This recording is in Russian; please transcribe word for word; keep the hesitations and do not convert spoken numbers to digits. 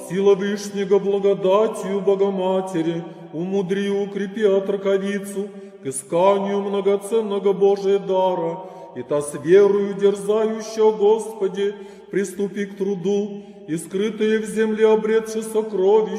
сила Вышнего благодатью Богоматери, умудри и укрепи отраковицу к исканию многоценного Божия дара, и та с верою дерзающая Господи, приступи к труду, и скрытые в земле обретши сокровища,